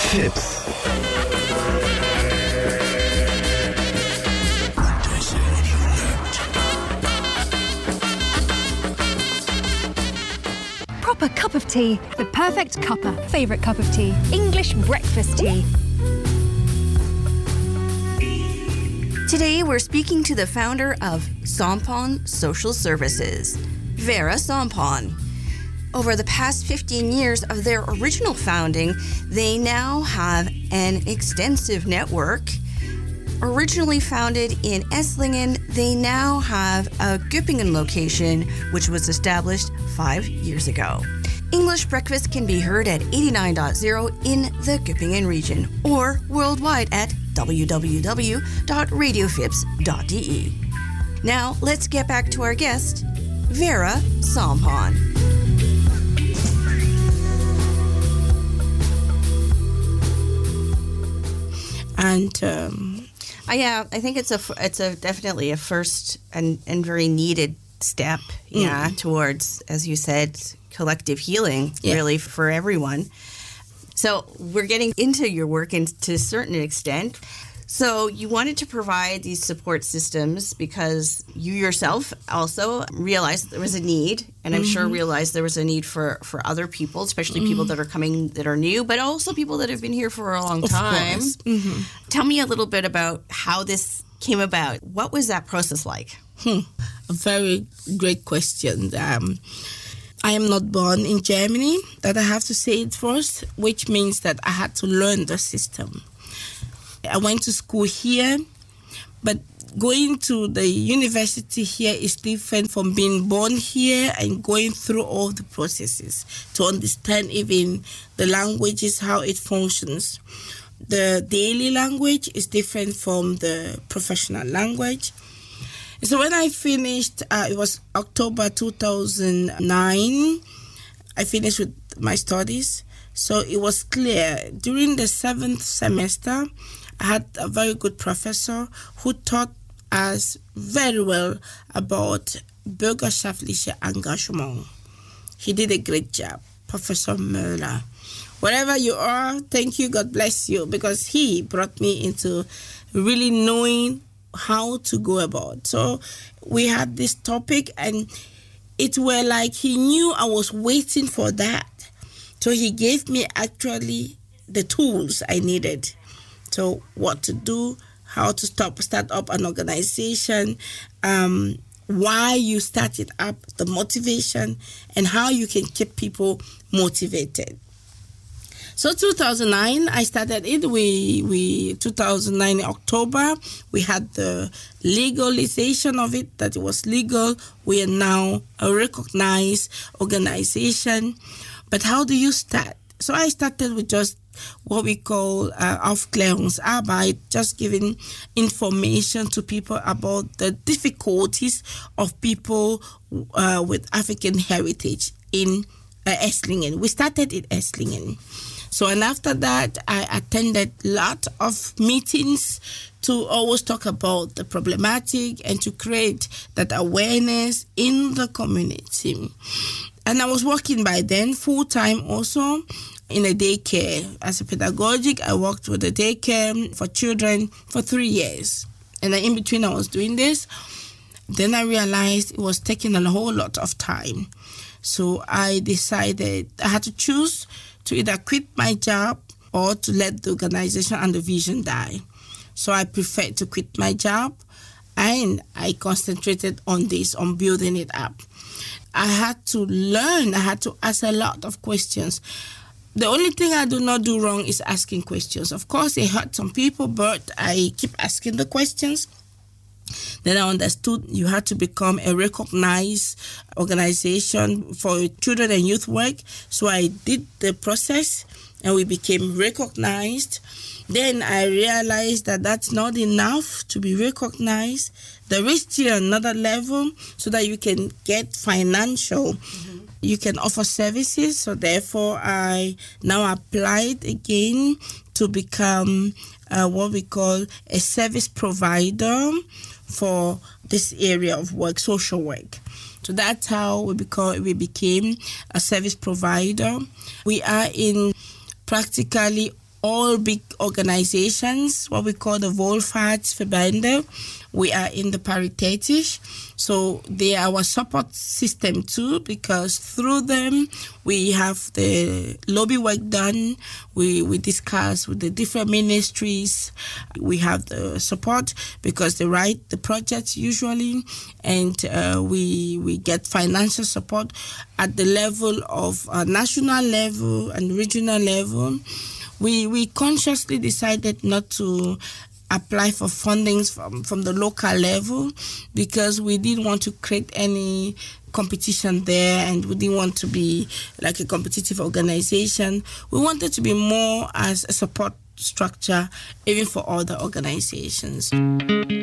FIPS. Proper cup of tea. The perfect cuppa. Favourite cup of tea. English breakfast tea. Today, we're speaking to the founder of Sampon Social Services, Vera Sampon. Over the past 15 years of their original founding, they now have an extensive network. Originally founded in Esslingen, they now have a Göppingen location, which was established 5 years ago. English Breakfast can be heard at 89.0 in the Göppingen region or worldwide at www.radiofips.de. Now, let's get back to our guest, Vera Sampon. And I think it's definitely a first and very needed step, towards, as you said, collective healing, really for everyone. So we're getting into your work to a certain extent. So you wanted to provide these support systems because you yourself also realized there was a need, and I'm sure realized there was a need for other people, especially people that are coming that are new, but also people that have been here for a long time. Tell me a little bit about how this came about. What was that process like? A very great question. I am not born in Germany, that I have to say it first, which means that I had to learn the system. I went to school here, but going to the university here is different from being born here and going through all the processes to understand even the languages, how it functions. The daily language is different from the professional language. So when I finished, it was October 2009, I finished with my studies. So it was clear. During the 7th semester, I had a very good professor who taught us very well about bürgerschaftliche Engagement. He did a great job, Professor Möller. Wherever you are, thank you, God bless you, because he brought me into really knowing how to go about. So we had this topic, and it were like he knew I was waiting for that. So he gave me actually the tools I needed. So what to do, how to start up an organization, why you start it up, the motivation, and how you can keep people motivated. So 2009, I started it. 2009 October, we had the legalization of it, that it was legal. We are now a recognized organization. But how do you start? So I started with just what we call Aufklärungsarbeit, just giving information to people about the difficulties of people with African heritage in Esslingen. We started in Esslingen. So, and after that, I attended a lot of meetings to always talk about the problematic and to create that awareness in the community. And I was working by then full-time also in a daycare. As a pedagogic, I worked with a daycare for children for 3 years. And in between I was doing this, then I realized it was taking a whole lot of time. So I decided I had to choose to either quit my job or to let the organization and the vision die. So I preferred to quit my job, and I concentrated on this, on building it up. I had to learn, I had to ask a lot of questions. The only thing I do not do wrong is asking questions. Of course, it hurt some people, but I keep asking the questions. Then I understood you had to become a recognized organization for children and youth work. So I did the process and we became recognized. Then I realized that that's not enough to be recognized. There is still another level so that you can get financial. You can offer services. So therefore, I now applied again to become what we call a service provider for this area of work, social work. So that's how we became a service provider. We are in practically all big organizations, what we call the Wohlfahrtsverbände. We are in the Paritätisch, so they are our support system too, because through them we have the lobby work done. We discuss with the different ministries. We have the support because they write the projects usually, and we get financial support at the level of national level and regional level. We consciously decided not to apply for fundings from the local level because we didn't want to create any competition there, and we didn't want to be like a competitive organization. We wanted to be more as a support structure even for other organizations.